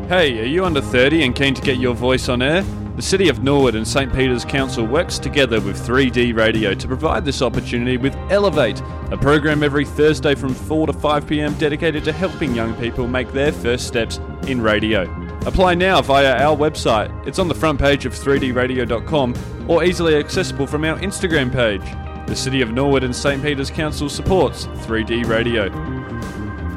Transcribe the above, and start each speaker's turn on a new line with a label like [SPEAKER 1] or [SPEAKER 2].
[SPEAKER 1] Hey, are you under 30 and keen to get your voice on air? The City of Norwood and St Peter's Council works together with 3D Radio to provide this opportunity with Elevate, a program every Thursday from 4 to 5pm dedicated to helping young people make their first steps in radio. Apply now via our website. It's on the front page of 3dradio.com or easily accessible from our Instagram page. The City of Norwood and St Peter's Council supports 3D Radio.